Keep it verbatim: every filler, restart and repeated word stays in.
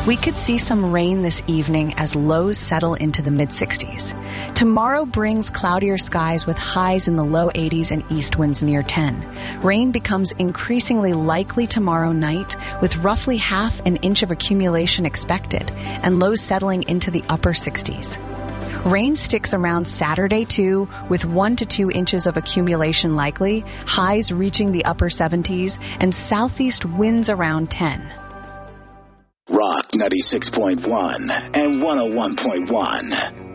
We could see some rain this evening as lows settle into the mid sixties. Tomorrow brings cloudier skies with highs in the low eighties and east winds near ten. Rain becomes increasingly likely tomorrow night with roughly half an inch of accumulation expected and lows settling into the upper sixties. Rain sticks around Saturday too, with one to two inches of accumulation likely, highs reaching the upper seventies, and southeast winds around ten. Rock ninety-six point one and one oh one point one.